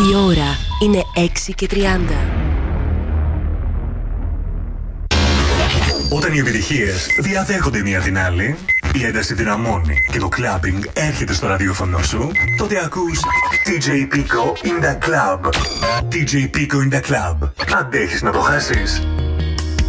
Η ώρα είναι 6:30. Όταν οι επιτυχίες διαδέχονται μία την άλλη, η ένταση δυναμώνει και το κλαμπινγκ έρχεται στο ραδιόφωνο σου, τότε ακούς DJ Pico in the club. DJ Pico in the club. Αντέχεις να το χάσεις?